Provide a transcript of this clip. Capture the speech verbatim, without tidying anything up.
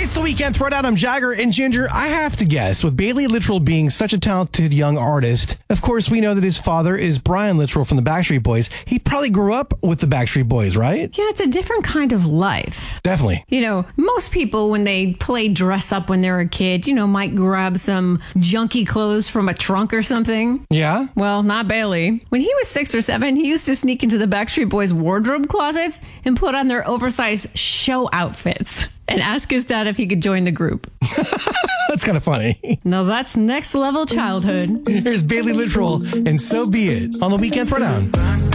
It's the Weekend Throwdown. I'm Jagger and Ginger. I have to guess, with Bailey Littrell being such a talented young artist, of course, we know that his father is Brian Littrell from the Backstreet Boys. He probably grew up with the Backstreet Boys, right? Yeah, it's a different kind of life. Definitely. You know, most people, when they play dress up when they're a kid, you know, might grab some junky clothes from a trunk or something. Yeah? Well, not Bailey. When he was six or seven, he used to sneak into the Backstreet Boys wardrobe closets and put on their oversized show outfits and ask his dad if he could join the group. That's kind of funny. Now that's next level childhood. Here's Bailey Littrell, and So Be It, on the Weekend Throwdown.